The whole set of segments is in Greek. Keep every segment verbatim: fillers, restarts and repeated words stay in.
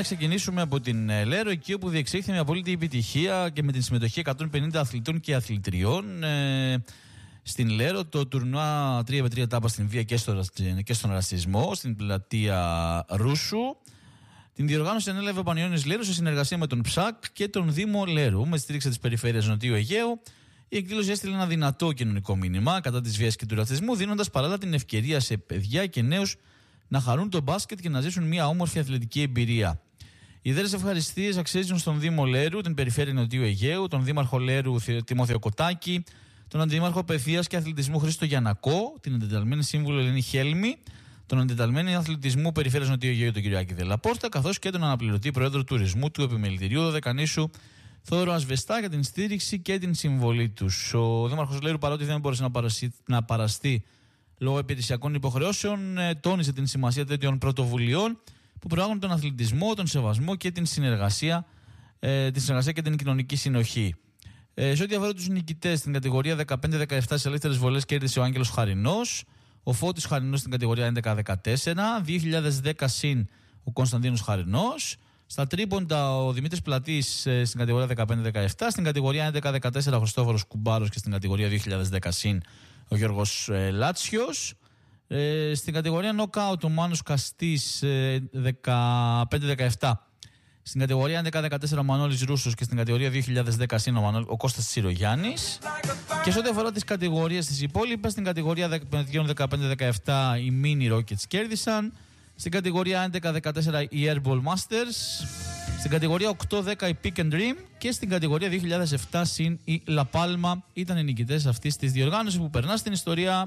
ξεκινήσουμε από την Λέρο, εκεί όπου διεξήχθη με απόλυτη επιτυχία και με την συμμετοχή εκατόν πενήντα αθλητών και αθλητριών ε, στην Λέρο, το τουρνουά τρία επί τρία τάπα στην βία και, στο, και στον ρατσισμό, στην πλατεία Ρούσου. Την διοργάνωση ανέλαβε ο Πανιώνιος Λέρου σε συνεργασία με τον ΨΑΚ και τον Δήμο Λέρου, με στήριξη της Περιφέρειας Νοτιού Αιγαίου. Η εκδήλωση έστειλε ένα δυνατό κοινωνικό μήνυμα κατά της βίας και του ρατσισμού, δίνοντας παράλληλα την ευκαιρία σε παιδιά και νέους να χαρούν το μπάσκετ και να ζήσουν μια όμορφη αθλητική εμπειρία. Οι ιδέες ευχαριστίες αξίζουν στον Δήμο Λέρου, την Περιφέρεια Νοτιού Αιγαίου, τον Δήμαρχο Λέρου Τιμόθεο Κοτάκη, τον Αντιδήμαρχο Παιδείας και Αθλητισμού Χρήστο Γιαννακό, την Εντεταλμένη Σύμβουλο Ελένη Χέλμη, τον Εντεταλμένη Αθλητισμού Περιφέρειας Νοτιού Αιγαίου τον κ. Άκη Δελαπόρτα, καθώς και τον Αναπληρωτή Πρόεδρο Τουρισμού του Επιμελητηρίου Δωδεκανήσου Θόδωρο Ασβεστά για την στήριξη και την συμβολή τους. Ο Δήμαρχος Λέρου, παρότι δεν μπόρεσε να παραστεί, να παραστεί λόγω υπηρεσιακών υποχρεώσεων, τόνισε την σημασία τέτοιων πρωτοβουλειών που προάγουν τον αθλητισμό, τον σεβασμό και την συνεργασία, ε, την συνεργασία και την κοινωνική συνοχή. Ε, σε ό,τι αφορά τους νικητές, στην κατηγορία δεκαπέντε δεκαεπτά στις ελεύθερες βολές κέρδισε ο Άγγελος Χαρινός, ο Φώτης Χαρινός στην κατηγορία έντεκα δεκατέσσερα, δύο χιλιάδες δέκα συν ο Κωνσταντίνος Χαρινός. Στα τρίποντα ο Δημήτρης Πλατής ε, στην κατηγορία δεκαπέντε δεκαεπτά, στην κατηγορία έντεκα δεκατέσσερα ο Χριστόφορος Κουμπάρος και στην κατηγορία δύο χιλιάδες δέκα συν ο Γιώργος ε, Λάτσιος. Ε, στην κατηγορία νοκάουτ ο Μάνος Καστής ε, δεκαπέντε δεκαεπτά. Στην κατηγορία έντεκα δεκατέσσερα ο Μανώλης Ρούσος και στην κατηγορία δύο χιλιάδες δέκα συν ο, Μανώ... ο Κώστας Τσιρογιάννης. Και σε ό,τι αφορά τις κατηγορίες της υπόλοιπες, στην κατηγορία δεκαπέντε δεκαεπτά οι Mini Rockets κέρδισαν. Στην κατηγορία έντεκα δεκατέσσερα οι Airball Masters. Στην κατηγορία οκτώ δέκα η Pick and Dream. Και στην κατηγορία δύο χιλιάδες επτά συν η La Palma ήταν οι νικητές αυτής της διοργάνωσης που περνά στην ιστορία.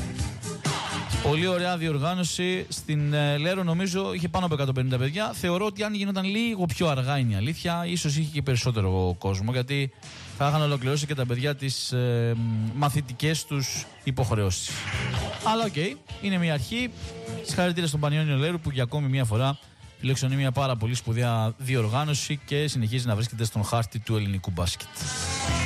Πολύ ωραία διοργάνωση. Στην ε, Λέρο νομίζω είχε πάνω από εκατόν πενήντα παιδιά. Θεωρώ ότι αν γινόταν λίγο πιο αργά είναι η αλήθεια, ίσως είχε και περισσότερο κόσμο, γιατί θα είχαν ολοκληρώσει και τα παιδιά τις ε, μαθητικές τους υποχρεώσεις. Αλλά οκ, okay, είναι μια αρχή. Συγχαρητήρια στον Πανιώνιο Λέρου που για ακόμη μια φορά φιλοξενεί μια πάρα πολύ σπουδαία διοργάνωση και συνεχίζει να βρίσκεται στον χάρτη του ελληνικού μπάσκετ.